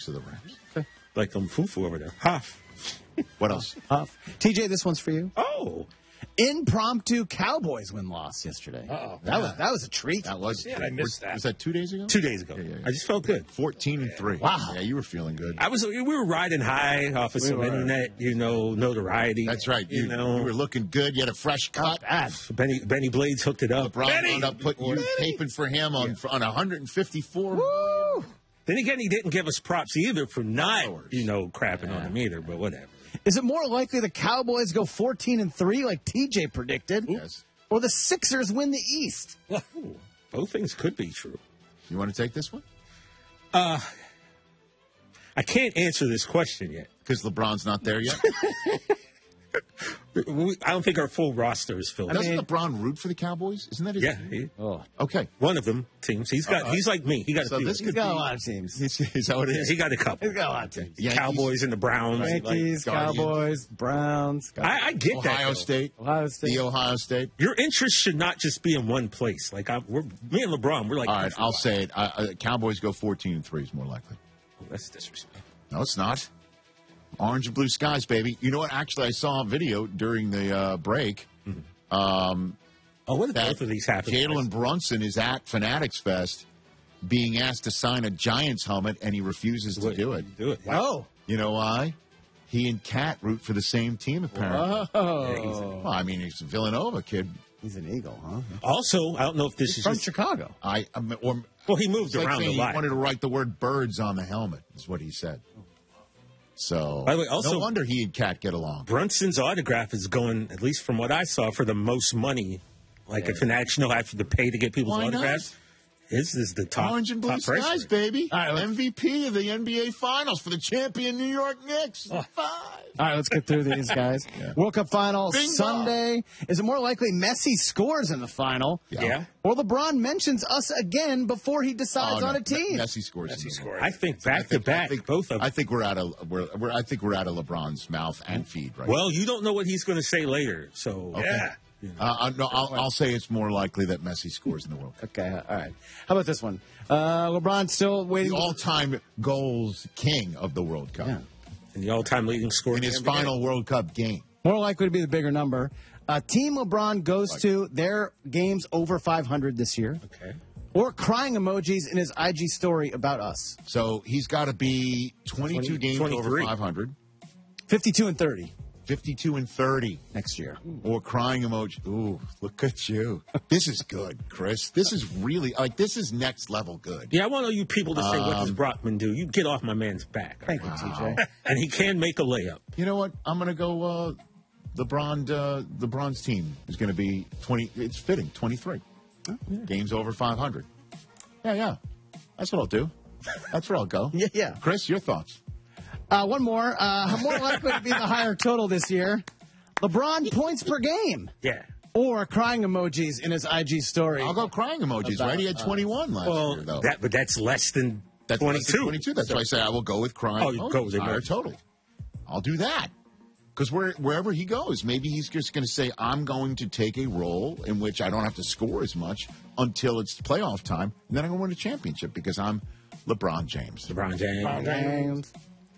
quarterbacks of the Rams. Okay. Like Fufu over there. Huff. What else? TJ, this one's for you. Oh. Impromptu Cowboys win-loss yesterday. Uh-oh. That was a treat. That was. Yeah, I missed that. Was that 2 days ago? 2 days ago. Yeah. I just felt good. 14-3. Wow. Yeah, you were feeling good. We were riding high off of some internet, notoriety. That's right. You were looking good. You had a fresh cut. Benny Blades hooked it up. LeBron wound up putting you taping for him on 154. Woo! Then again, he didn't give us props either for not, crapping on the meter, but whatever. Is it more likely the Cowboys go 14-3 like TJ predicted? Yes. Or the Sixers win the East? Both things could be true. You want to take this one? I can't answer this question yet. Because LeBron's not there yet? I don't think our full roster is filled. Doesn't LeBron root for the Cowboys? Isn't that his team? Okay. One of them teams. He's like me. He got a few. He's got a lot of teams. Is that what it is? He got a couple. He's got a lot of teams. Cowboys and the Browns. Yankees, Cowboys, Browns. I get that. Ohio State. The Ohio State. Your interest should not just be in one place. Like me and LeBron, we're like. All right, I'll say it. Cowboys go 14-3 is more likely. Oh, that's disrespectful. No, it's not. Orange and blue skies, baby. You know what? Actually, I saw a video during the break. What did both of these happen? Jalen Brunson is at Fanatics Fest being asked to sign a Giants helmet, and he refuses to do it. Wow. You know why? He and Cat root for the same team, apparently. Oh. Well, I mean, he's a Villanova kid. He's an Eagle, huh? Also, I don't know if this is from Chicago. Well, he moved around a lot. He wanted to write the word birds on the helmet, is what he said. So, by the way, also, no wonder he and Cat get along. Brunson's autograph is going, at least from what I saw, for the most money. Like if an action have to pay to get people's autographs. His is the top. Orange and blue skies, baby. All right, MVP of the NBA Finals for the champion New York Knicks. 5. All right, let's get through these, guys. World Cup final Sunday. Is it more likely Messi scores in the final? Yeah. Or LeBron mentions us again before he decides on a team? Messi scores. I think back to back, both of them. I think we're out of LeBron's mouth and feed right now. Well, you don't know what he's going to say later, so yeah. No, I'll say it's more likely that Messi scores in the World Cup. Okay, all right. How about this one? LeBron still waiting. The all-time goals king of the World Cup. Yeah. And the all-time leading scorer in his final World Cup game. More likely to be the bigger number. Team LeBron goes to their games over 500 this year. Okay. Or crying emojis in his IG story about us. So he's got to be 22 games 23. over 500. 52 and 30. 52 and 30 next year. Or crying emoji. Ooh, look at you. This is good, Chris. This is really, this is next level good. Yeah, I want all you people to say, what does Brockman do? You get off my man's back. Thank you, TJ. And he can make a layup. You know what? I'm going to go, LeBron's team is going to be 20, it's fitting, 23. Oh, yeah. Games over 500. Yeah. That's what I'll do. That's where I'll go. Yeah. Chris, your thoughts? One more. More likely to be the higher total this year. LeBron points per game. Yeah. Or crying emojis in his IG story. I'll go crying emojis, right? He had 21 last year, though. But that's less than 22. Less than 22. That's why I say I will go with crying emojis. Go with higher total. I'll do that. Because wherever he goes, maybe he's just going to say, I'm going to take a role in which I don't have to score as much until it's playoff time, and then I'm going to win a championship because I'm LeBron James. LeBron James.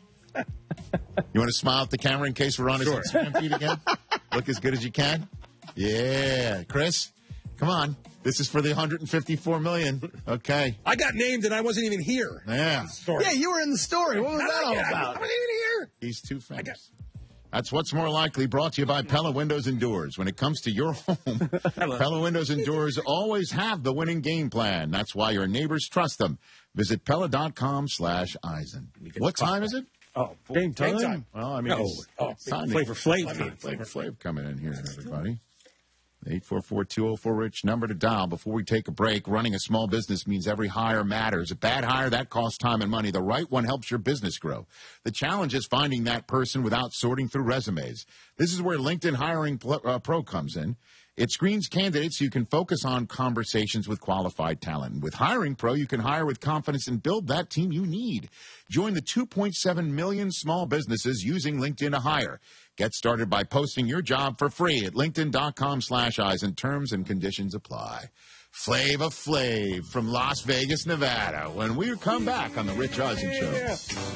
You want to smile at the camera in case we're on his Instagram feed again? Look as good as you can? Yeah. Chris, come on. This is for the $154 million. Okay. I got named and I wasn't even here. Yeah. Yeah, you were in the story. What was that all about? I wasn't even here. He's too famous. That's What's More Likely, brought to you by Pella Windows and Doors. When it comes to your home, Pella Windows and Doors always have the winning game plan. That's why your neighbors trust them. Visit Pella.com/Eisen. What time is it? Oh, game time. Well, I mean, it's time. Flavor Flav. Flavor Flav coming in here, everybody. 844-204-RICH, number to dial before we take a break. Running a small business means every hire matters. A bad hire, that costs time and money. The right one helps your business grow. The challenge is finding that person without sorting through resumes. This is where LinkedIn Hiring Pro comes in. It screens candidates so you can focus on conversations with qualified talent. And with Hiring Pro, you can hire with confidence and build that team you need. Join the 2.7 million small businesses using LinkedIn to hire. Get started by posting your job for free at linkedin.com/Eisen. Terms and conditions apply. Flavor Flav from Las Vegas, Nevada. When we come back on the Rich Eisen Show.